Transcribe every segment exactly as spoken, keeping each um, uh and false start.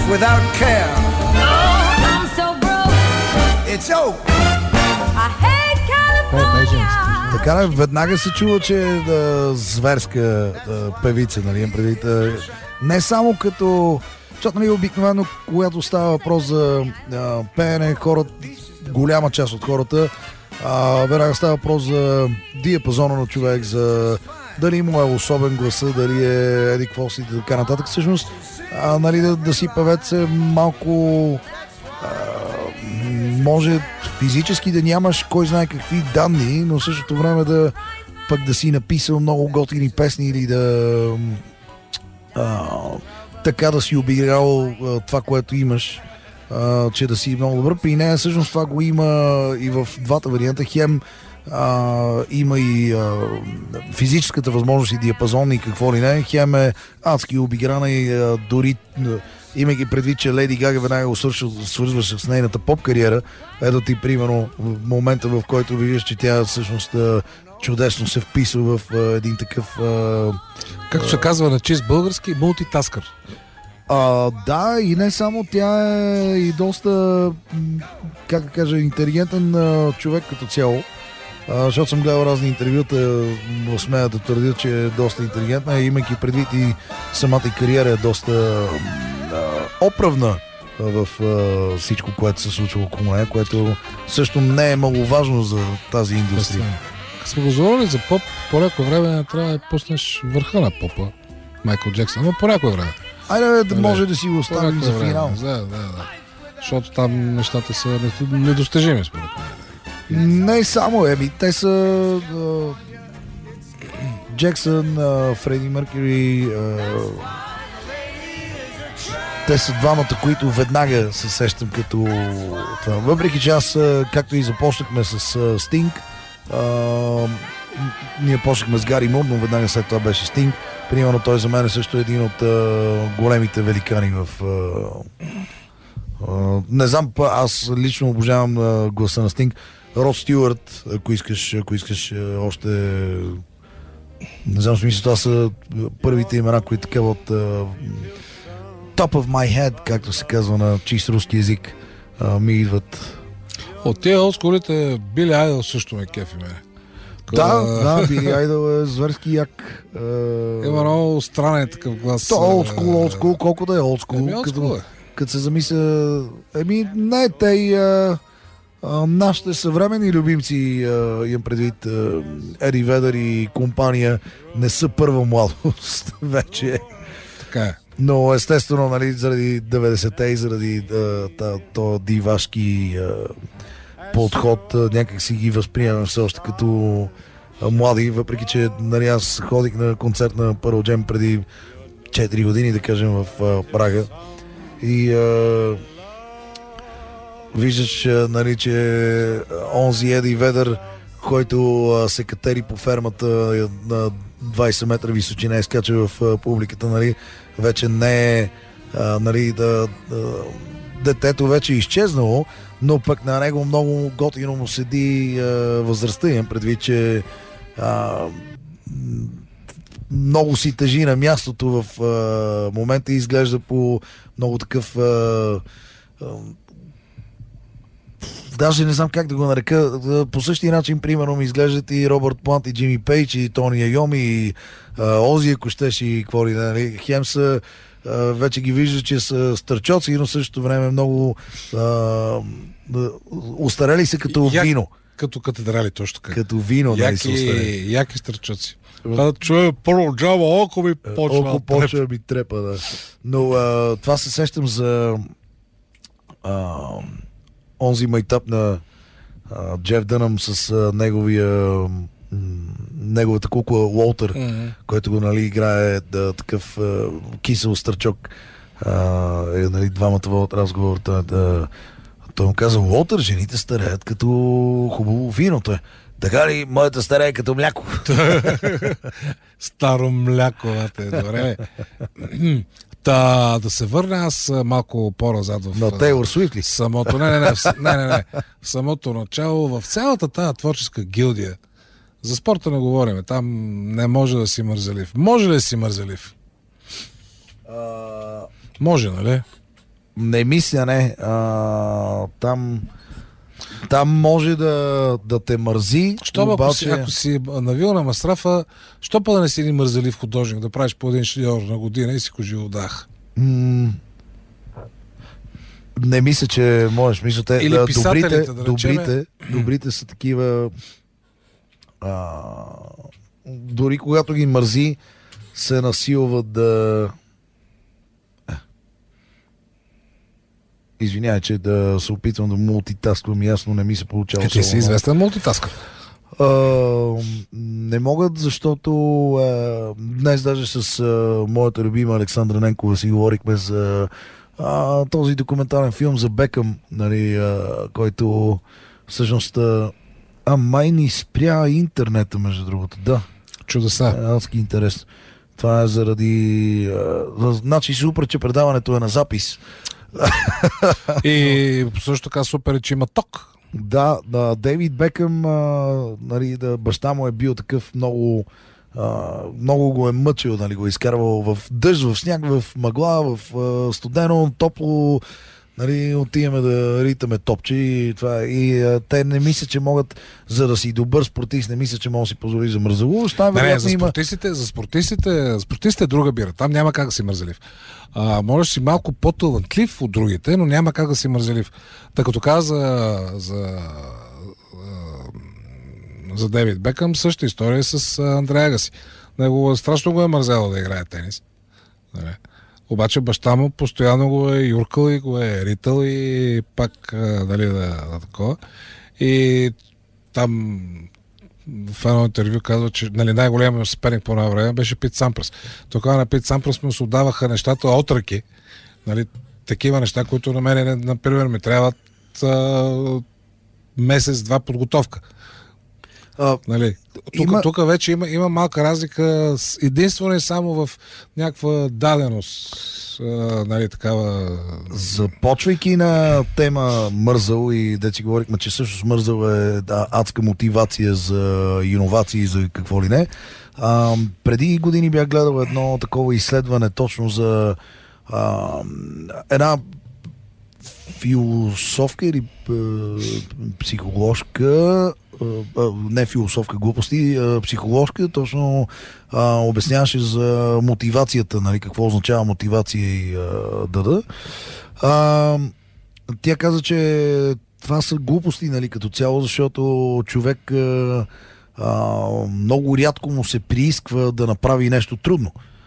without care. Oh, I'm so broke. It's over. I hate California. Така, веднага се чува, че е да, зверска да, певица, нали, имам предвид. Да, не само като... Защото, нали, обикновено, когато става въпрос за а, пеене, хората, голяма част от хората, а, веднага става въпрос за диапазона на човек, за дали му е особен гласа, дали е еди какво си и така нататък. Всъщност, а, нали, да, да си певец е малко... А, може физически да нямаш кой знае какви данни, но в същото време да пък да си написал много готини песни или да а, така да си обиграл а, това, което имаш, а, че да си много добър. При нея всъщност това го има и в двата варианта. Хем а, има и а, физическата възможност и диапазон и какво ли не. Хем е адски обиграна и а, дори имайки предвид, че Леди Гага веднага го свързваше с нейната поп кариера. Ето ти, примерно, в момента, в който виждаш, че тя всъщност чудесно се вписва в един такъв... Както се казва на чист български, мултитаскър. А, да, и не само, тя е и доста, как да кажа, интелигентен а, човек като цяло. А, защото съм гледал разни интервюта, смея да твърдя, че е доста интелигентна, имайки предвид и самата и кариера е доста а, оправна в а, всичко, което се случва около нея, което също не е маловажно за тази индустрия. Като сме го говорили за поп, по някое време не трябва да пуснеш върха на попа, Майкъл Джексън, но по някое време. Айде да може да си го оставим за финал. Да, да, да. Защото там нещата са недостижими, според мен. Не само, еми, те са uh, Джексън, uh, Фреди Мъркюри, uh, те са двамата, които веднага се сещам като това. Въпреки че аз, както и започнахме с uh, Sting, uh, ние почнахме с Гари Мур, но веднага след това беше Sting. Примерно той за мен е също един от uh, големите великани в... Uh, uh, не знам, аз лично обожавам uh, гласа на Sting. Род Стюарт, ако искаш, ако искаш още... Не знам, смисъл, това са първите имена, които така от uh, top of my head, както се казва на чист руски език, uh, ми идват. От тия олдскулите Били Айдъл също ме кефи ме. Да, да, Били Айдъл е зверски як. Uh, Има много странен такъв глас. То олдскул, олдскул, колко да е олдскул. Еми олдскул е. Като се замисля... Еми, не, те и... Uh, Uh, нашите съвременни любимци, uh, имам предвид uh, Еди Ведър и компания, не са първа младост вече. Така е. Но естествено, нали, заради деветдесетте и заради uh, то дивашки uh, подход, uh, някак си ги възприемам все още като uh, млади, въпреки че, нали, аз ходих на концерт на Pearl Jam преди четири години, да кажем, в uh, Прага. И uh, виждаш, нали, че онзи Еди Ведър, който а, се катери по фермата на двайсет метра височина и скача в а, публиката, нали, вече не е, а, нали, да, да, детето вече е изчезнало, но пък на него много готино му седи а, възрастта. Имам предвид, че а, много си тежи на мястото в а, момента и изглежда по много такъв а, а, даже не знам как да го нарека. По същия начин, примерно, ми изглеждат и Робърт Плант, и Джимми Пейдж, и Тони Айоми, и а, Ози, ако щеш, и какво ли, нали. Хем са, а, вече ги вижда, че са стърчоци, но в същото време много а, устарели се като як, вино. Като катедрали, точно така. Като вино, нали, са устарели. Яки стърчоци. Това да чуя първо джаба, око ми почва. Око почва ми трепа, да. Но а, това се сещам за а, онзи майтап на а, Джеф Дънъм с а, неговия м, неговата кукла Уолтер, mm-hmm. който го, нали, играе да, такъв а, кисел стърчок. А, е, нали, двамата водят разговор. Да, той му каза: Уолтер, жените стареят като хубаво вино. Той: така ли, моята старее като мляко? Старо мляко, бате, добре. Та, да се върна аз малко по-назад в... Но Тейлор Суифт ли? Самото, не, не, не, в, не, не, не, в самото начало, в цялата тази творческа гилдия. За спорта не говорим, там не може да си мързелив. Може ли да си мързелив? Uh... Може, нали? Не мисля, не. А, там, там може да, да те мързи. Що обаче... ако, си, ако си навил на Масрафа, що па да не си един мързелив художник, да правиш по един шедьовър на година и си го живодах? М- не мисля, че можеш. Мисля, те, Или да, писателите, добрите, да речеме. добрите, добрите са такива. А, дори когато ги мързи, се насилват да. Извинявай, че да се опитвам да мултитасквам, ясно не ми се получава. Е, ти си известен мултитаскър. Uh, не могат, защото uh, днес даже с uh, моята любима Александра Ненкова си говорихме за uh, този документален филм за Бекъм, нали, uh, който всъщност uh, а май ни спря интернета, между другото. Да. Чудеса. Адски интерес. Това е заради... Uh, значи супер, че предаването е на запис. И също така супер е, че има ток. Да, да, Дейвид Бекъм, а, нали, да, баща му е бил такъв много, а, много го е мъчил, нали, го е изкарвал в дъжд, в сняг, в мъгла, в а, студено, топло, нали, отиваме да ритаме топче и това. И а, те не мислят, че могат, за да си добър спортист, не мислят, че може да си позволи за мързелуващ. Не, не, за спортистите, има... за спортистите, спортистите е друга бира. Там няма как да си мързелив. А, можеш си малко по-талантлив от другите, но няма как да си мързелив. Тъй като каза за, за, за Дейвид Бекъм, същата история с Андре Агаси. Него страшно го е мързело да играе тенис. Не. Обаче баща му постоянно го е юркал и го е ритал и пак, дали, да, да такова. И там в едно интервю казва, че, нали, най-големият съперник по това време беше Пит Сампрас. Тогава на Пит Сампрас му се отдаваха нещата от ръки. Нали, такива неща, които на мен, например, ми трябват а, месец-два подготовка. А, нали, тук, има... тук вече има, има малка разлика, единствено и само в някаква даденост. А, нали, такава... Започвайки на тема мързъл и да си говорихме, че също мързъл е да, адска мотивация за иновации, за какво ли не. А, преди години бях гледал едно такова изследване точно за а, една философска или психоложка, не философска глупости, психоложка, точно а, обясняваше за мотивацията, нали, какво означава мотивация и д.д. Тя каза, че това са глупости, нали, като цяло, защото човек а, а, много рядко му се приисква да направи нещо трудно.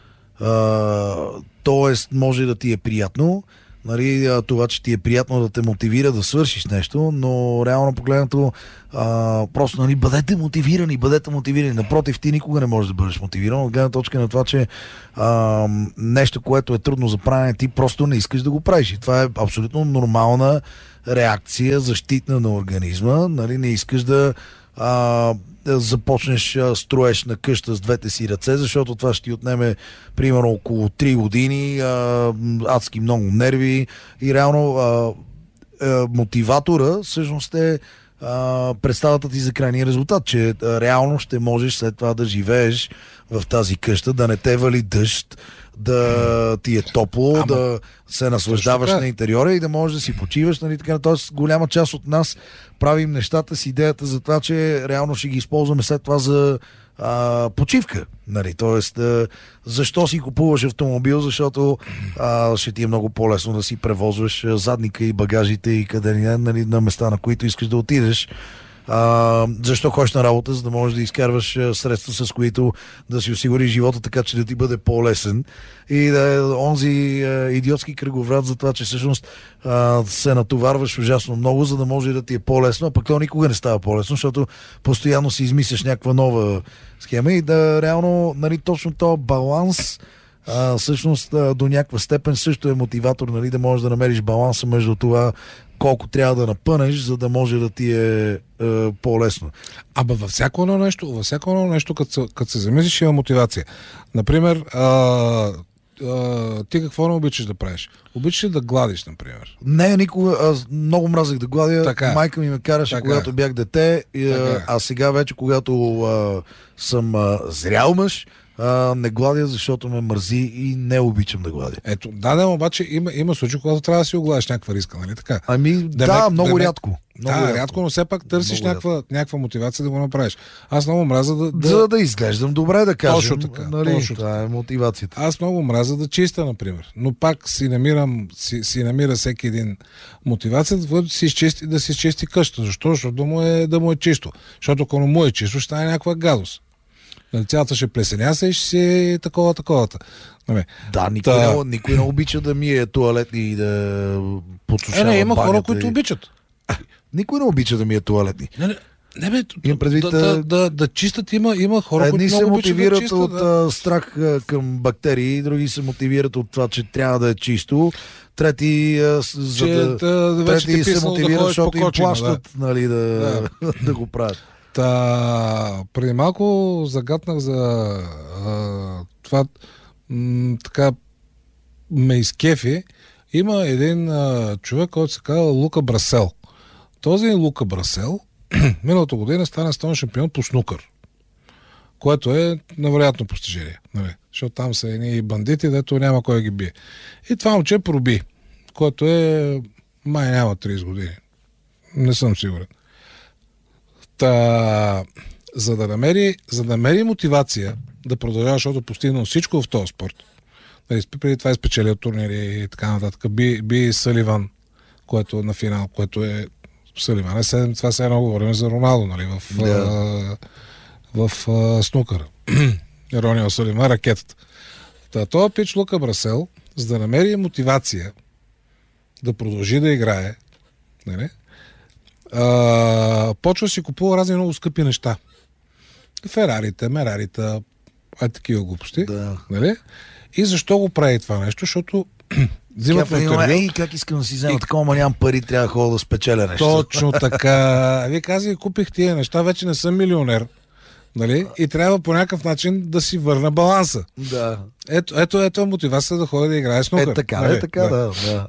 А, тоест, може да ти е приятно, нали, това, че ти е приятно да те мотивира да свършиш нещо, но реално погледнато а, просто, нали, бъдете мотивирани, бъдете мотивирани. Напротив, ти никога не можеш да бъдеш мотивиран от гледна точка на това, че а, нещо, което е трудно за правене, ти просто не искаш да го правиш. И това е абсолютно нормална реакция, защитна на организма. Нали, не искаш да а, да започнеш а, строеш на къща с двете си ръце, защото това ще ти отнеме примерно около три години, а, адски много нерви и реално а, а, мотиватора всъщност е а, представата ти за крайния резултат, че а, реално ще можеш след това да живееш в тази къща, да не те вали дъжд, да ти е топло, Ама, да се наслаждаваш на интериора и да можеш да си почиваш, нали, така. Тоест, голяма част от нас правим нещата с идеята за това, че реално ще ги използваме след това за а, почивка. Нали. Тоест, а, защо си купуваш автомобил? Защото а, ще ти е много по-лесно да си превозваш задника и багажите и къде не, нали, на места, на които искаш да отидеш. А, защо ходиш на работа, за да можеш да изкарваш средства, с които да си осигуриш живота, така че да ти бъде по-лесен и да е онзи а, идиотски кръговрат за това, че всъщност а, се натоварваш ужасно много, за да може да ти е по-лесно, а пък то никога не става по-лесно, защото постоянно си измисляш някаква нова схема и да реално, нали, точно този баланс а, всъщност а, до някаква степен също е мотиватор, нали, да можеш да намериш баланса между това колко трябва да напънеш, за да може да ти е, е по-лесно. Абе, във всяко едно нещо, във всяко едно нещо, като се, като се замислиш, има мотивация. Например, а, а, ти какво не обичаш да правиш? Обичаш ли да гладиш, например? Не, никога. Аз много мразех да гладя. Така. Майка ми ме караше, така, когато бях дете, и, а сега вече, когато а, съм а, зрял мъж, А, не гладя, защото ме мързи и не обичам да гладя. Ето, да, да, обаче има, има случаи, когато трябва да си оглавиш някаква риска, нали така? Ами, да, Демек- много демек- рядко. Много Да, рядко, но все пак търсиш Много някаква, някаква мотивация да го направиш. Аз много мраза да... да... За да изглеждам добре, да кажем. Точно така, Нали, точно това е мотивацията. Аз много мраза да чиста, например. Но пак си намирам, си, си намира всеки един мотивация, да си изчисти, да си изчисти къщата. Защо? Защото да му е, да му е чисто. Защото ако не му е чисто, ще стане някаква гадост. Нали, цялата ще плесеняса и ще си такова, таковата. Нали. Да, никой, Та... не, никой не обича да мие туалет и да подсушава Е, не, има банята хора, които и... обичат. Никой не обича да мие туалетни. Не, не, не бе, Имам предвид, да, да, да, да чистат има, има хора, Едни които се много обичат мотивират да чистят, от да. а, страх а, към бактерии, други се мотивират от това, че трябва да е чисто, трети, а, с- за Че, да, да, вече трети ти се писано да мотивират, ходиш защото по им кочина, плащат да. нали, да, Да. да го правят. Та, преди малко загатнах за а, това м, така ме изкефи. Има един а, човек, който се казва Лука Брасел. Този Лука Брасел миналата година стана световен шампион по снукър, което е невероятно постижение. Нали? Защото там са едни бандити, дето няма кой да ги бие. И това момче проби, което е май няма трийсет години. Не съм сигурен. Та, за да намери, за да намери мотивация да продължава, защото постигнал всичко в този спорт. Нали, преди това изпечелил турнири и така нататък. Би, би Саливан, което на финал, което е Саливан. Е седем, това сега много говорим за Роналдо, нали, в, Да. в, в а, снукър. Ронио Саливан, ракетата. Та, този пич Лука Брасел, за да намери мотивация да продължи да играе, нали, Uh, почва да си купува разни много скъпи неща. Ферарите, Мерарите, а такива глупости. Да. Нали? И защо го прави това нещо? Защото взимат Тя, интервю. ей, как искам да си взема такова, ама нямам пари, трябва да ходя да спечеля нещо. Точно така. Вие казали, купих тия неща, вече не съм милионер. Нали? И трябва по някакъв начин да си върна баланса. Да. Ето, ето, ето е мотивация да ходя да играе снукър. Е така, нали? е така, да. да, да.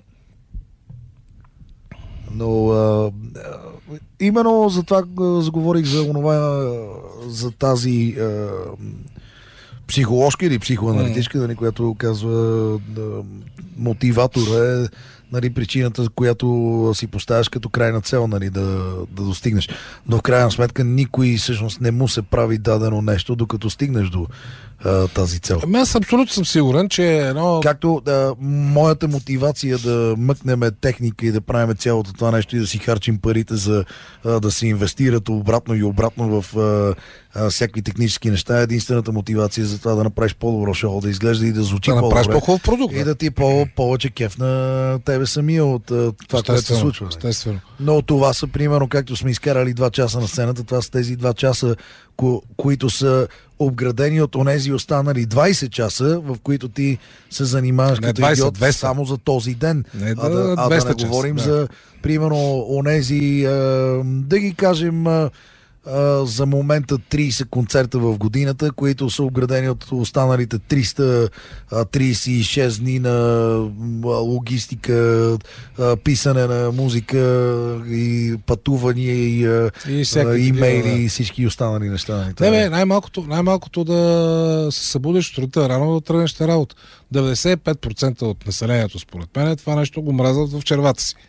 Но а, а, именно за това а, заговорих за онова, а, за тази а, психоложка или психоаналитичка, нали, която казва да, мотиватор е нали, причината, която си поставяш като крайна цел нали, да, да достигнеш. Но в крайна сметка никой всъщност не му се прави дадено нещо, докато стигнеш до а, тази цел. Ами аз абсолютно съм сигурен, че едно... Както да, моята мотивация да мъкнем техника и да правим цялото това нещо и да си харчим парите за а, да се инвестират обратно и обратно в а, а, всякакви технически неща, е единствената мотивация за това да направиш по-добро шоу, да изглежда и да звучи да направиш по-добре. по-хубав продукт. И да ти по- повече кеф на тебе самия от а, това, което се случва. Естествено. Но това са, примерно, както сме изкарали два часа на сцената, това са тези два часа, ко- които са обградени от онези останали двайсет часа, в които ти се занимаваш Не, като двайсет, идиот двеста. само за този ден. Не, а да, а да двеста не часа, говорим да. за, примерно, онези, а, да ги кажем, а, а, за момента трийсет концерта в годината, които са обградени от останалите триста трийсет и шест дни на а, логистика, а, писане на музика и пътувания и, а, И всякакви а, имейли такива, да. и всички останали неща. Не, Това е. бе, най-малкото, най-малкото да се събудиш сутринта рано да тръгнеш на работа. деветдесет и пет процента от населението, според мен, това нещо го мразят в червата си.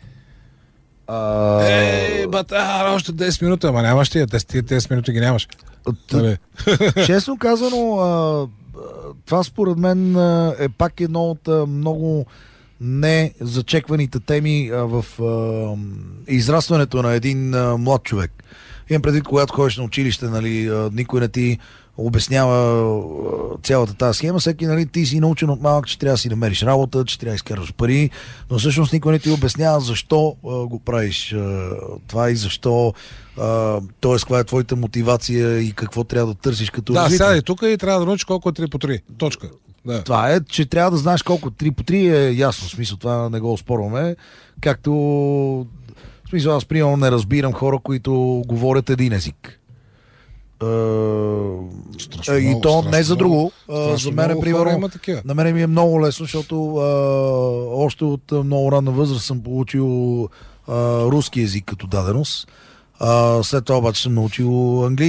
А, Ей, бата, а, още десет минути, ама нямаш тия, десет, десет минути ги нямаш. Нали? Честно казано, а, а, това според мен а, е пак едно от а, много не зачекваните теми а, в а, израстването на един а, млад човек. Имам предвид, когато ходиш на училище, нали, а, никой не ти обяснява а, цялата тази схема. Всеки, нали, ти си научен от малък, че трябва да си намериш работа, че трябва да изкараш пари, но всъщност никой не ти обяснява защо а, го правиш а, това и защо, т.е. каква е твоята мотивация и какво трябва да търсиш като Да, развитие. сядай тук и трябва да научиш колко е три по три. Точка. Да. Това е, че трябва да знаеш колко три по три е ясно. В смисъл, това не го оспорваме. Както, в смисъл, аз примерно не разбирам хора, които говорят един език. Е, Страшно е, и много, то страшно не за много. друго. Е, Страшно за мен, много хора примерно, има такива. на мен ми е много лесно, защото е, още от много ранна възраст съм получил е, руски език като даденост. А, след това обаче съм научил английски.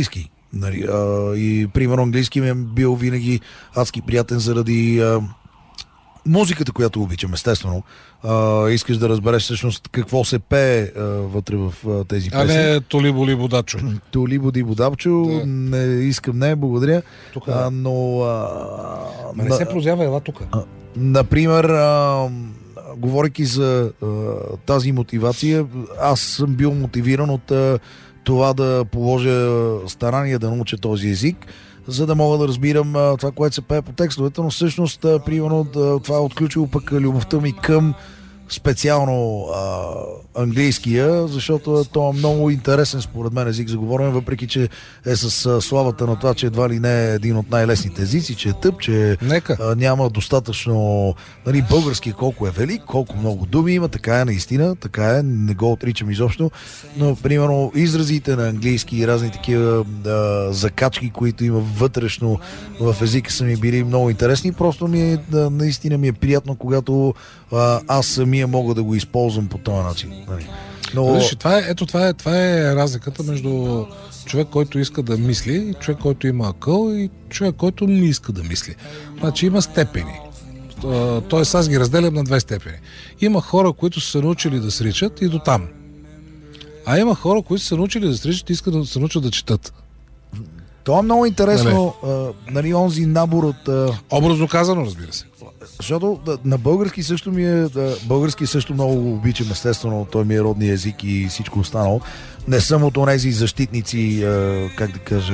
Нали, а, и примерно английски ми е бил винаги адски приятен заради а, музиката, която обичам, естествено. А, искаш да разбереш всъщност какво се пее а, вътре в а, тези А песни. не Толиболи Будачо. Толи Буди Будапчо, Да. не искам, не, благодаря. Тук, А, но... А, Ма не на- се прозява, ела тук. а, например, а, говорейки за а, тази мотивация, аз съм бил мотивиран от а, това да положа старания да науча този език, за да мога да разбирам а, това, което се пее по текстовете, но всъщност, а, примерно, да, това е отключило пък любовта ми към специално а, английския, защото той е много интересен според мен език за говорене, въпреки че е с а, славата на това, че едва ли не е един от най-лесните езици, че е тъп, че Нека. а, няма достатъчно, нали, български колко е велик, колко много думи има, така е наистина, така е, не го отричам изобщо, но примерно изразите на английски и разни такива а, закачки, които има вътрешно в езика, са ми били много интересни, просто ми е, да, наистина ми е приятно, когато а, аз самия мога да го използвам по този начин. Нали. Но... Виж, това е, ето това е, това е разликата между човек, който иска да мисли, и човек, който има акъл, и човек, който не иска да мисли. Значи има степени. А, Тоест аз ги разделям на две степени. Има хора, които са се научили да сричат и до там. А има хора, които са се научили да сричат и искат да се научат да четат. Това е много интересно, а, нали, онзи набор от... А, Образно казано, разбира се. защото да, на български също ми е... Да, български също много обичам, естествено, той ми е родния език и всичко останало. Не съм от онези защитници, а, как да кажа...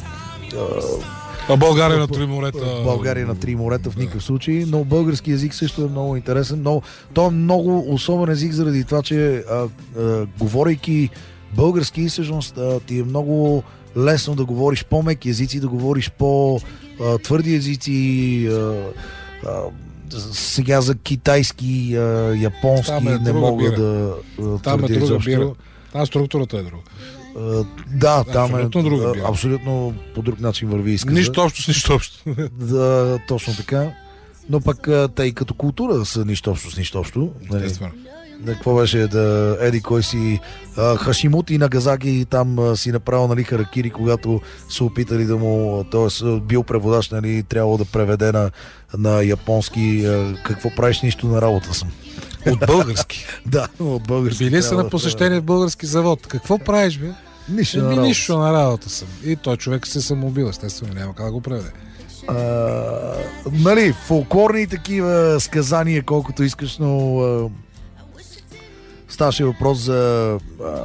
А, А България на три морета. България на три морета в никакъв случай, но български език също е много интересен, но той е много особен език заради това, че а, а, говорейки български, всъщност а, ти е много лесно да говориш по-меки езици, да говориш по-твърди езици. А, а, сега за китайски, а, японски Там е не друга мога бира. да а, Там е твърдя друга изобщо. бира. Там структурата е друга. А, да, там Абсолютно е друга а, бира. абсолютно по друг начин върви изказа. Нищо общо с нищо общо. Да, точно така. Но пък а, те и като култура са нищо общо с нищо общо. Нали? Естествено. Да, какво беше да еди кой си а, Хашимути Нагазаки там а, си направил, нали, харакири, когато са опитали да му, т.е. бил преводач, нали, трябвало да преведе на, на японски а, какво правиш, нищо на работа съм. От български. Да, от български. Били са трябва на да посещение в български завод. Какво правиш, бе? преведе. Нищо на Еми, работа. нищо на работа съм. И той човек се самоубил, естествено, няма как да го преведе. А, нали, фолклорни такива сказания, колкото искаш, но а, ставаше въпрос за... А,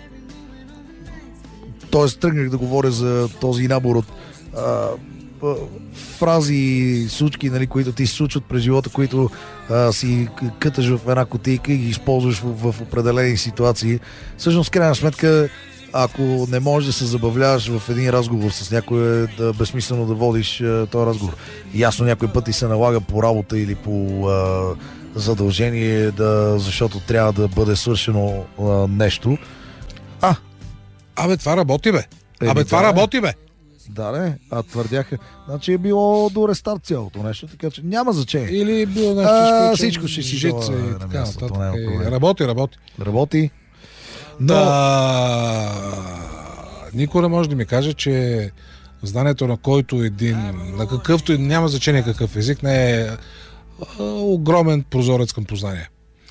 т.е. тръгнах да говоря за този набор от а, а, фрази, случки, нали, които ти се случват през живота, които а, си къташ в една кутийка и ги използваш в, в определени ситуации. Всъщност, крайна сметка, ако не можеш да се забавляваш в един разговор с някой, е да безсмислено да водиш а, този разговор. Ясно, някой път и се налага по работа или по а, задължение, да, защото трябва да бъде свършено а, нещо. А, Абе, това работи, бе. Еми, Абе, това да, работи, бе. да, не, а твърдяха. Значи е било до рестарт цялото нещо, така че няма значение. Или е било нещо А, изключено, всичко ще си жица дава и на така мястото, нататък. няма Е, проблем. Работи, работи. Работи. Но... Да, никой не може да ми каже, че знанието на който един, на какъвто и няма значение какъв език, не е а, огромен прозорец към познание.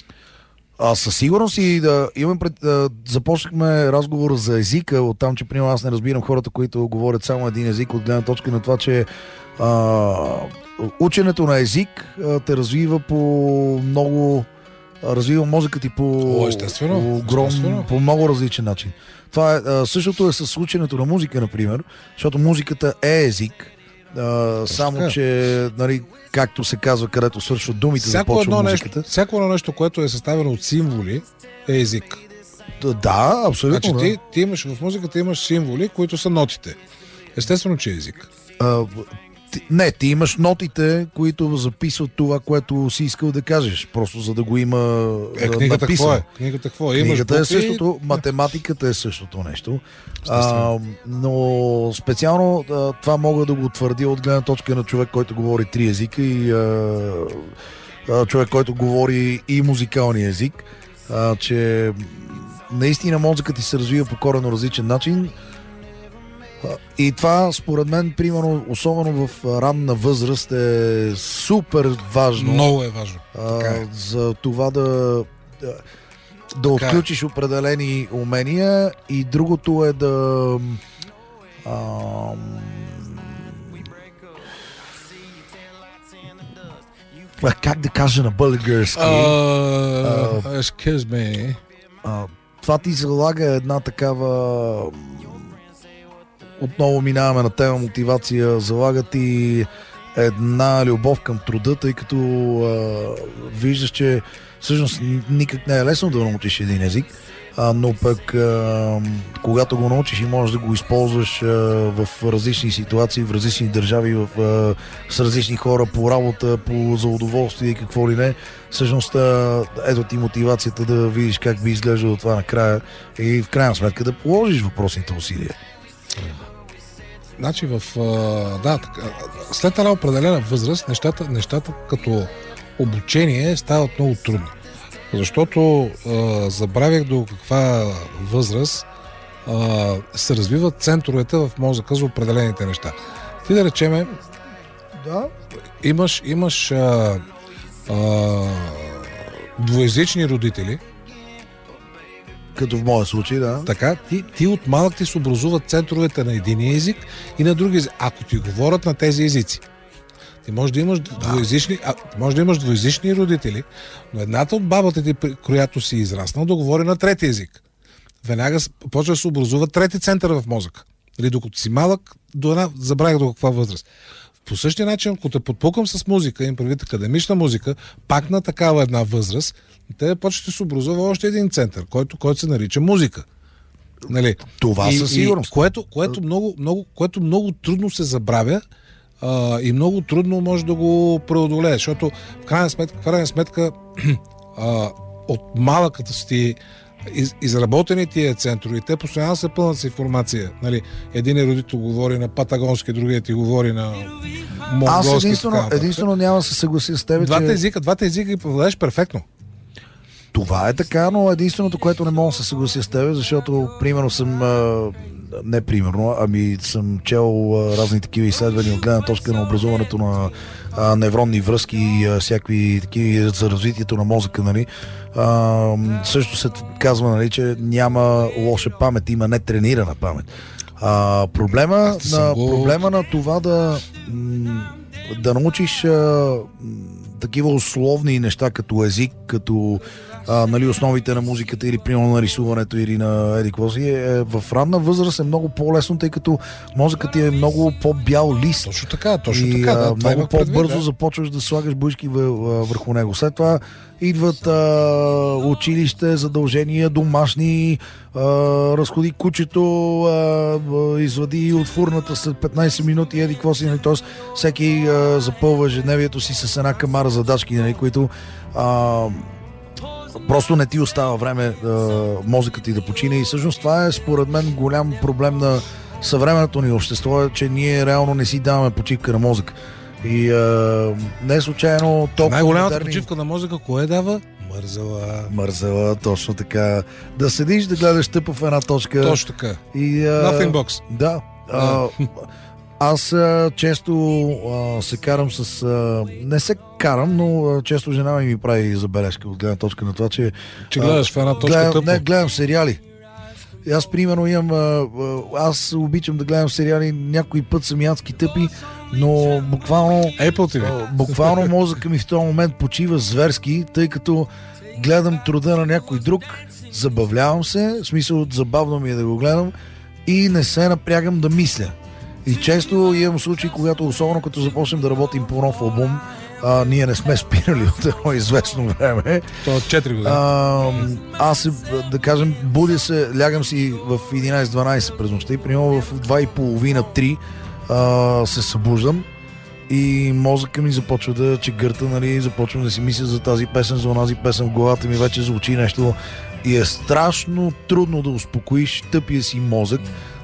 А със сигурност и да имам пред, да, започнахме разговор за езика, от там, че примерно аз не разбирам хората, които говорят само един език, от гледна точка на това, че а, ученето на език а, те развива по много, а, развива мозъкът ти по, О, естествено, по, огром, естествено. по много различен начин. Това е, а, същото е с ученето на музика, например, защото музиката е език. Uh, само, така. че, нали, както се казва, където свършват думите, Всяко започва едно, музиката. нещо, всяко едно нещо, което е съставено от символи, е език. Да, абсолютно. Значи да. ти, ти имаш в музиката имаш символи, които са нотите. Естествено, че е език. А, ти, не, ти имаш нотите, които записват това, което си искал да кажеш, просто за да го има Е, а, книгата написано. какво е? Книгата какво е? Имаш Книгата е букви, същото, математиката е същото нещо. А, Естествено. но специално а, това мога да го твърдя от гледна точка на човек, който говори три езика и а, а, човек, който говори и музикалния език, а, че наистина мозъкът ти се развива по коренно различен начин. И това, според мен, примерно, особено в ранна възраст е супер важно. Много е важно. А, Така е. за това да, да, да отключиш определени умения и другото е да а, а, как да кажа на български? Uh, excuse me. А, това ти залага една такава, отново минаваме на тема мотивация, залага ти една любов към труда, тъй като а, виждаш, че всъщност никак не е лесно да научиш един език, а, но пък а, когато го научиш и можеш да го използваш а, в различни ситуации, в различни държави, в, а, с различни хора по работа, по, за удоволствие и какво ли не, всъщност а, ето ти мотивацията да видиш как би изглеждало това накрая и в крайна сметка да положиш въпросните усилия. Значи в... Да, след една определена възраст нещата, нещата като обучение стават много трудни. Защото а, забравях до каква възраст а, се развиват центровете в мозъка за определените неща. Ти да речеме, Да. имаш, имаш а, а, двуезични родители, Като в моя случай, да. така, ти, ти от малък ти се образуват центровете на единия език и на други език, ако ти говорят на тези езици. Ти можеш да имаш двуезични, а, може да имаш двуезични родители, но едната от бабата ти, която си израснал, да говори на трети език. Веднага почва да се образува трети център в мозъка. Или докато си малък, до една, забравях до каква възраст. По същия начин, ако те подпукам с музика, им предвид академична музика, пак на такава една възраст, те почва да се образува още един център, който, който се нарича музика. Нали? Това и, със сигурност. И, което, което, много, много, което много трудно се забравя а, и много трудно може да го преодолее, защото в крайна сметка, в крайна сметка а, от малъката си из, изработени тия центрове, те постоянно се пълнат с информация. Нали? Един родител говори на патагонски, другият ти говори на монголски. Аз единствено, единствено няма да се съглася с теб, Двата че... езика, двата езика ги повладеш перфектно. Това е така, но единственото, което не мога да се съглася с теб, защото примерно съм, а, не примерно, ами съм чел а, разни такива изследвания от гледна точка на образуването на а, невронни връзки и а, всякакви такива за развитието на мозъка, нали. А, също се казва, нали, че няма лоша памет, има нетренирана памет. А, проблема, на, го... проблема на това да, да научиш а, такива условни неща като език, като а, нали, основите на музиката или примерно на рисуването или на еди какво си, е, в ранна възраст е много по-лесно, тъй като мозъкът ти е много по-бял лист. Точно така, точно и, така. Да, а, много по-бързо предвид, да. започваш да слагаш буйки върху него. След това идват а, училище, задължения, домашни, а, разходи кучето, а, извади от фурната след петнайсет минути, еди какво си, нали, т.е. всеки а, запълва ежедневието си с една камара задачки, нали, които а, просто не ти остава време а, мозъкът ти да почине и всъщност това е според мен голям проблем на съвременното ни общество, че ние реално не си даваме почивка на мозък. И а, не е случайно толкова най-голямата модерни... почивка на мозъка, кое дава? Мързела. Мързела, точно така. Да седиш, да гледаш тъпо в една точка. Точно така. И, а, Nothing box. Да. А, аз а, често а, се карам с... А, не се карам, но а, често жена ми ми прави забележка от гледна точка на това, че... Че гледаш в една точка гледам, тъпо. Не, гледам сериали. И аз примерно имам... А, аз обичам да гледам сериали, някой път съм ядски тъпи, но буквално... Apple ти ви. а, буквално мозъка ми в този момент почива зверски, тъй като гледам труда на някой друг, забавлявам се, в смисъл забавно ми е да го гледам и не се напрягам да мисля. И често имам случаи, когато, особено като започнем да работим по нов албум, а, ние не сме спирали от едно известно време. То от четири години. А, аз, да кажем, будя се, лягам си в единайсет-дванайсет през нощта и примерно в два и половина три а, се събуждам и мозъка ми започва да чегърта, нали, започвам да си мисля за тази песен, за онази песен, в главата ми вече звучи нещо и е страшно трудно да успокоиш тъпия си мозък,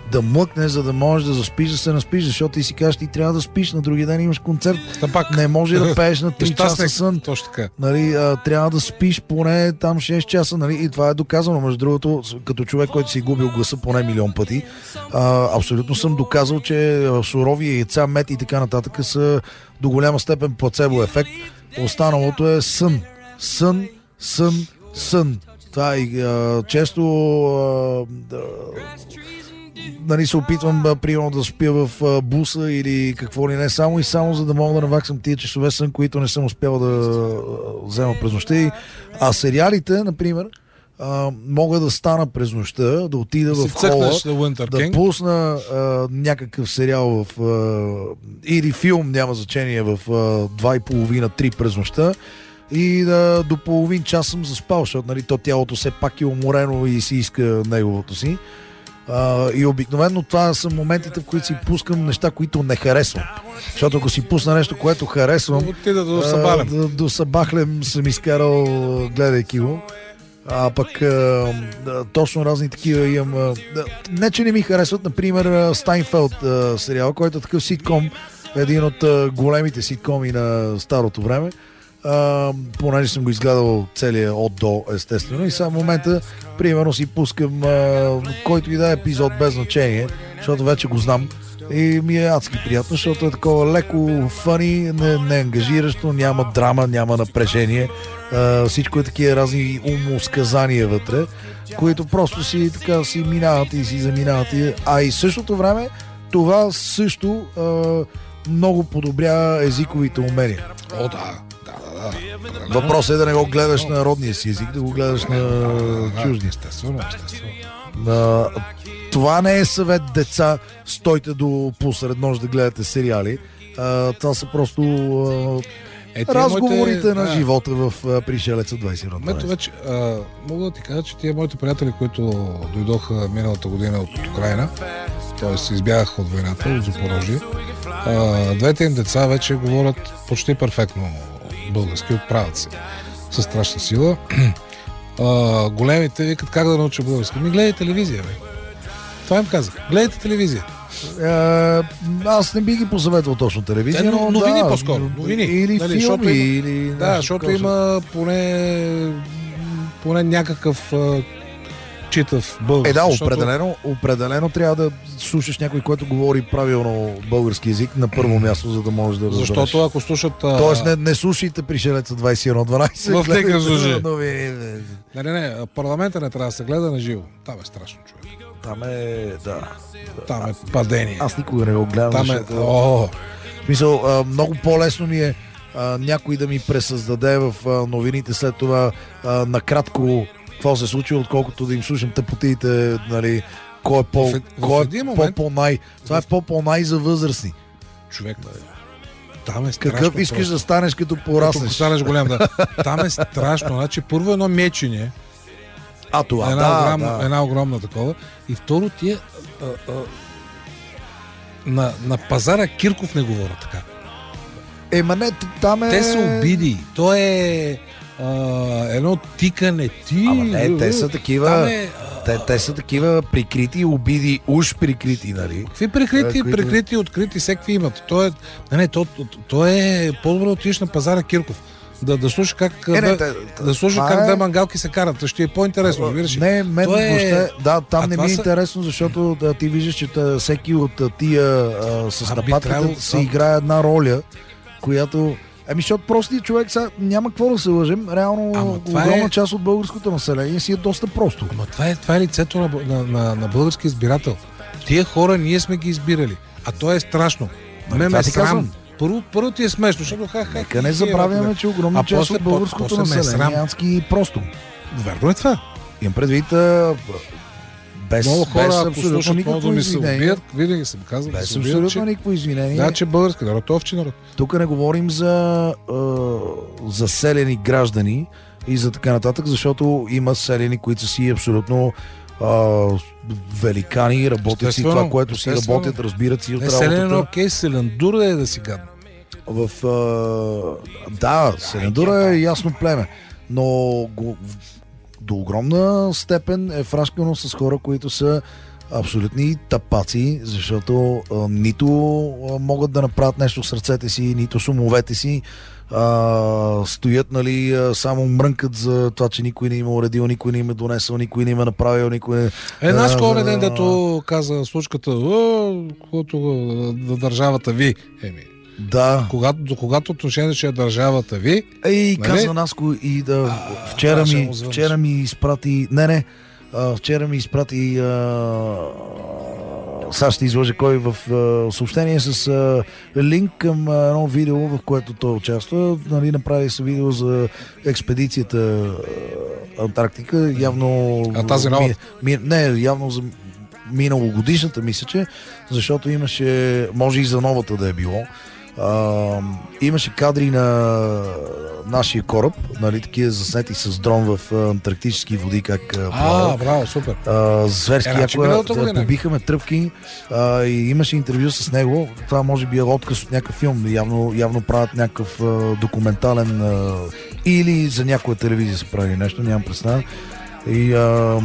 да млъкне, за да можеш да заспиш, да се наспиш, защото ти си кажеш, ти трябва да спиш, на другия ден имаш концерт. Тъпак. Не може да пееш на три часа сън. Точно така. Нали, а, трябва да спиш поне там шест часа, нали, и това е доказано. Между другото, като човек, който си губил гласа поне милион пъти, а, абсолютно съм доказал, че сурови яйца, мед и така нататък са до голяма степен плацебо ефект. Останалото е сън. Сън, сън, сън. Това и а, често а, да, нали, се опитвам а, примерно да спя в а, буса или какво ли не, само и само за да мога да наваксам тия часове сън, които не съм успял да а, взема през нощта. А сериалите, например, а, мога да стана през нощта, да отида да в хола, да King. пусна а, някакъв сериал в а, или филм, няма значение, в а, два и половина, три през нощта, и да, до половин час съм заспал, защото нали, то тялото все пак е уморено и си иска неговото си. А, и обикновено това са моментите, в които си пускам неща, които не харесвам. Защото ако си пусна нещо, което харесвам, отида до Сабахлем. До, до Сабахлем съм изкарал, гледайки го. А пък а, точно разни такива имам. А, не, че не ми харесват, например Стайнфелд а, сериал, който е такъв ситком, един от а, големите ситкоми на старото време. Uh, понеже съм го изгледал целия от до, естествено, и сега в момента примерно си пускам uh, който и да е епизод без значение, защото вече го знам и ми е адски приятно, защото е такова леко фъни, не, не ангажиращо, няма драма, няма напрежение, uh, всичко е такива разни умосказания вътре, които просто си така си минават и си заминават, а и същото време това също uh, много подобря езиковите умения. О, да. Въпросът е да не го гледаш на родния си език, да го гледаш на чужди. Естествено, естествено. На... Това не е съвет, деца, стойте до посред нощ да гледате сериали. А, това са просто а, е, разговорите моите... на живота в а, Пришелеца двайсет и едно. Ето вече, а, мога да ти кажа, че тия моите приятели, които дойдоха миналата година от Украина, т.е. избягаха от войната, от Запорожие, а, двете им деца вече говорят почти перфектно български, отправят се със страшна сила. А, големите викат как да науча български. Ми гледай телевизия, бе. Това им казах. Гледайте телевизия. А, аз не би ги посъветвал точно телевизия, е, но, но новини да, по-скоро. Новини. Или дали, филми, има, или... Да, защото има поне поне някакъв а, читав български. Е, да, защото... определено, определено трябва да слушаш някой, който говори правилно български език на първо място, за да можеш да разбереш. Защото ако слушат... А... Тоест не, не слушайте Пришелеца двайсет и едно дванайсет. В никакъв случай. Не, не, не, парламента не трябва да се гледа на живо. Там е страшно, човек. Там е, да. Там е падение. Аз никога не го гледам. Там е... Защото... О! В смисъл, много по-лесно ми е а, някой да ми пресъздаде в а, новините след това а, накратко какво се случи, отколкото да им слушам тъпотиите, нали, кой е по, в, кой в е момент, по-по-най. Това е по-по-най за възрастни. Човек, там е страшно. Какъв искаш просто. да станеш като пораснеш? Като станеш голям, да. Там е страшно. Значи, първо едно мечене. А това, една, да, огромна, да. една огромна такова. И второ, тия а, а, на, на пазара Кирков не говоря така. Ема не, там е... Те са обиди. То е а, едно тикане. Ти... Ама не, те са такива... Е, те, те са такива прикрити обиди, уж прикрити, нали? Какви прикрити, които... прикрити, открити, всеки имат. То е, не, не, то, то, то е по-добре да отидеш на пазара Кирков. Да, да слушаш как, е, не, да, те, да слушаш как е... две мангалки се карат. Ще е по-интересно, разбираш. Не, мен то е... въобще, да, там а не ми е са... интересно, защото да, ти виждаш, че тъ, всеки от тия а, с а, нападката трябвало... се играе една роля, която... Ами, защото прости човек сега няма какво да се лъжем. Реално огромна е... част от българското население си е доста просто. Ама това е, това е лицето на, на, на, на български избирател. Тия хора ние сме ги избирали. А то е страшно. Ме ме срам. Първо, първо ти е смешно, защото ха, ха, нека не забравяме, че огромна част от българското население е адски просто. Верно е това. Имам предвид без, много хора, без ако абсолютно слушат, никакво много да ми се извинение. убият, винаги съм казал, без да се абсолютно убият, че... никакво извинение. Да, че български народ, овчи народ. Тук не говорим за е, заселени граждани и за така нататък, защото има селени, които са си абсолютно е, великани, работят си това, което си работят, разбират си от не, работата. Селен, окей, Селендура е да си гадна. В, е, да, Селендура е ясно племе, но го, до огромна степен е фрашкано с хора, които са абсолютни тапаци, защото а, нито а, могат да направят нещо с ръцете си, нито с умовете си. А, стоят, нали, а, само мрънкат за това, че никой не има уредил, никой не им е донесъл, никой не им е направил, никой не... Е, знаеш колко ден, дето каза случката, когато да държавата ви, еми. Да. Когато, до когато отношение, че е държавата ви. Ей, нали? каза Наско и да... А, вчера, да, ми, вчера ми изпрати... Не, не. А, вчера ми изпрати... А... Сега ще излъжа кой в а, съобщение с а, линк към а, едно видео, в което той участва. Нали, направи се видео за експедицията а, Антарктика. Явно... А тази нова? Ми, ми, не, явно за миналогодишната, мисля, че, защото имаше... Може и за новата да е било. Uh, имаше кадри на нашия кораб, нали, такива заснети с дрон в uh, антарктически води, как uh, плава. А, браво, супер. Uh, зверски, е, ако да, побихаме тръпки uh, и имаше интервю с него. Това може би е отказ от някакъв филм. Явно, явно правят някакъв uh, документален uh, или за някоя телевизия се прави нещо, нямам представа. И uh,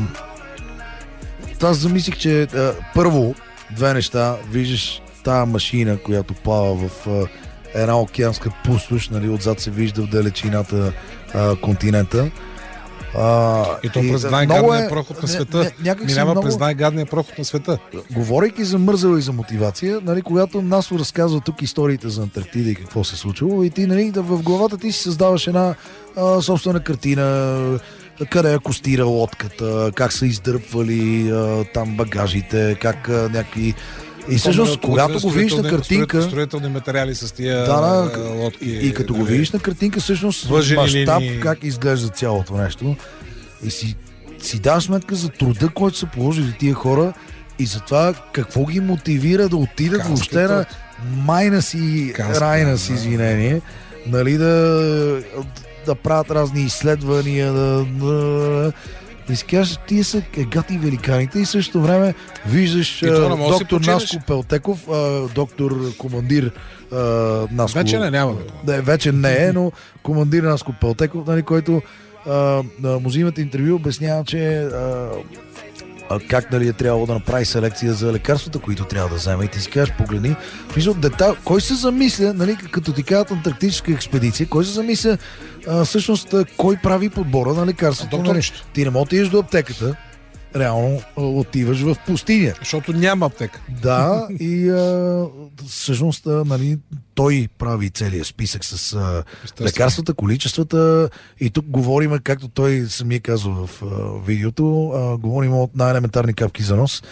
аз замислих, че uh, първо две неща, виждаш тая машина, която плава в а, една океанска пустош, нали, отзад се вижда в далечината а, континента. А, и то през най-гадния е, проход на света. Минава много... през най-гадния проход на света. Говорейки за мързела и за мотивация, нали, когато Насо разказва тук историите за Антарктида и какво се случва, и ти, нали, да в главата ти си създаваш една а, собствена картина, къде е костира лодката, как са издърпвали а, там багажите, как а, някакви... И всъщност, когато го видиш на картинка... Строителни материали с тия да, да, лодки. И, и като го видиш на картинка, всъщност, мащаб как изглежда цялото нещо. И си, си даваш сметка за труда, който са положили тия хора и за това какво ги мотивира да отидат Каската. въобще на майна си, Каската, райна си, извинение, нали, да, да правят разни изследвания, да... да и си кажеш, тия са гати великаните и същото време виждаш а, доктор Наско Пелтеков, а, доктор командир а, Наско... Вече не няма. Да, вече не е, но командир Наско Пелтеков, нали, който а, му взимат интервю, обяснява, че а, а, как, нали, е трябвало да направи селекция за лекарствата, които трябва да вземе. И ти си кажеш, погледни, мисля, детал, кой се замисля, нали, като ти казват антарктическа експедиция, кой се замисля А, всъщност, кой прави подбора на лекарството? Нали? Ти не можеш да идеш до аптеката, реално отиваш в пустиня. Защото няма аптека. Да, и а, всъщност, а, нали, той прави целият списък с а, лекарствата, количествата, и тук говорим, както той самия казва в а, видеото, а, говорим от най-елементарни капки за нос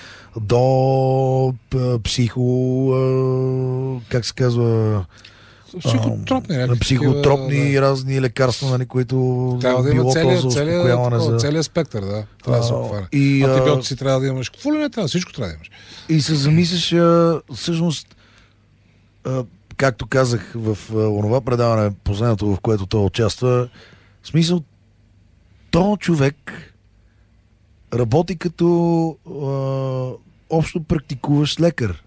до а, психо, а, как се казва... Психотропни, а, психотропни да, разни лекарства, нали, които трябва да било целия, то за успокояване. Целият, за... целият спектър, да. Трябва да се обхване. Антибиотици трябва да имаш. Какво ли не трябва? Всичко трябва да имаш. И се замислиш, а, всъщност, а, както казах в а, онова предаване, последното, в което той участва, в смисъл, то човек работи като а, общо практикуващ лекар.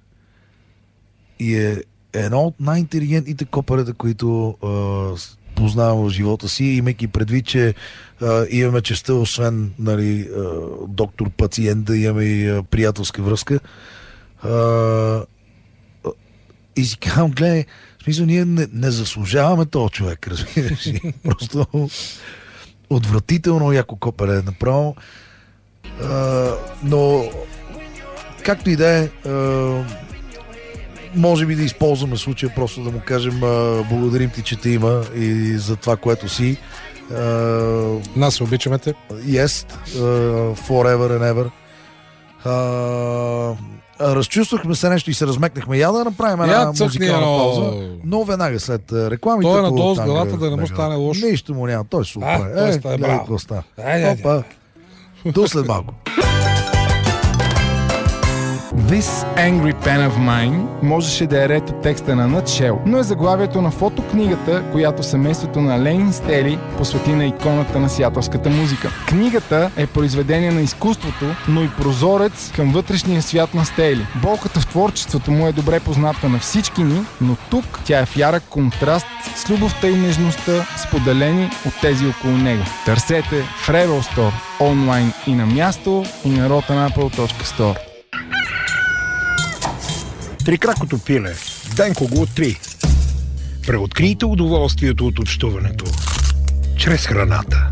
И е едно от най-интелигентните копарета, които а, познавам в живота си, имайки предвид, че а, имаме честа, освен, нали, а, доктор-пациент, да имаме и а, приятелска връзка. А, и си казвам, гледай, в смисъл, ние не, не заслужаваме този човек, разбираш. Просто отвратително яко копаре направо. А, но както и да е, може би да използваме случая, просто да му кажем а, благодарим ти, че те има и за това, което си. А, Нас обичаме те. Yes, uh, forever and ever. Uh, разчувствахме се нещо и се размекнахме. Я да направим една Я музикална но... пауза, но веднага след рекламите. Той е надолу с главата, да не му стане лошо. Нищо му няма, той е супер. А, той е, е браво. Опа, до след малко. This Angry Pen of Mine можеше да е ред от текста на Nutshell, но е заглавието на фотокнигата, която семейството на Лейн Стели посвети на иконата на сиатълската музика. Книгата е произведение на изкуството, но и прозорец към вътрешния свят на Стели. Болката в творчеството му е добре позната на всички ни, но тук тя е в ярък контраст с любовта и нежността, споделени от тези около него. Търсете в Rebel Store, онлайн и на място, и на rotanapple точка store. Трикракото пиле. Денко го три. Преоткрийте удоволствието от общуването чрез храната.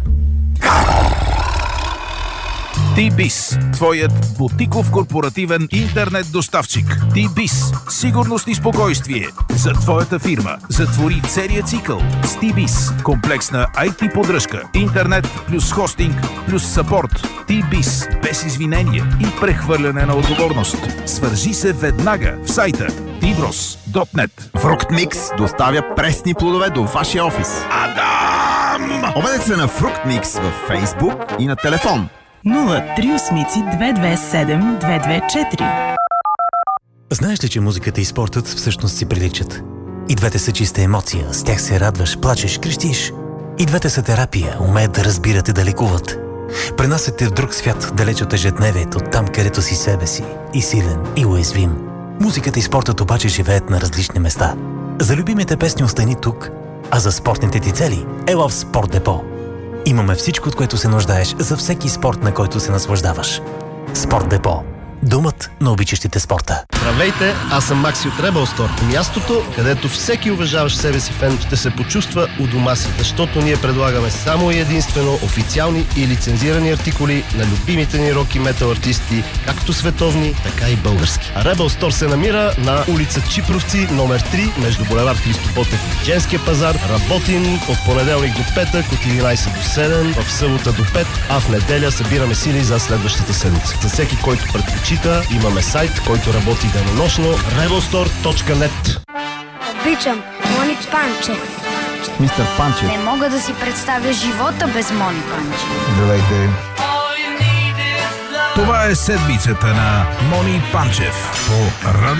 T-Biz, твоят бутиков корпоративен интернет доставчик. T-Biz, сигурност и спокойствие за твоята фирма. Затвори целият цикъл с T-Biz. Комплексна ай ти поддръжка, интернет плюс хостинг плюс съпорт. T-Biz, без извинения и прехвърляне на отговорност. Свържи се веднага в сайта ти брос точка нет. Фруктмикс доставя пресни плодове до вашия офис. Адам! Обадете се на Фруктмикс във Фейсбук и на телефон нула три осмици две две седем две две четири. Знаеш ли, че музиката и спортът всъщност си приличат? И двете са чиста емоция, с тях се радваш, плачеш, крещиш. И двете са терапия, умеят да разбират и да лекуват. Пренасят те в друг свят, далеч от ежедневието, там където си себе си, и силен, и уязвим. Музиката и спортът обаче живеят на различни места. За любимите песни остани тук, а за спортните ти цели ела в Спорт Депо. Имаме всичко, от което се нуждаеш за всеки спорт, на който се наслаждаваш. Спорт Депо. Думът на обичащите спорта. Здравейте, аз съм Макси от Rebel Store. Мястото, където всеки уважаващ себе си фен ще се почувства у дома си, защото ние предлагаме само и единствено официални и лицензирани артикули на любимите ни рок и метал артисти, както световни, така и български. А Rebel Store се намира на улица Чипровци, номер три, между булевард Христо Ботев и Женския пазар. Работим от понеделник до петък, от единайсет до седем, в събота до пет, а в неделя събираме сили за следващата седмица. За всеки, който предпочита, имаме сайт, който работи денонощно rebel store точка нет. Обичам Мони Панчев. Мистер Панчев. Не мога да си представя живота без Мони Панчев. Здравейте. Това е седмицата на Мони Панчев по Радио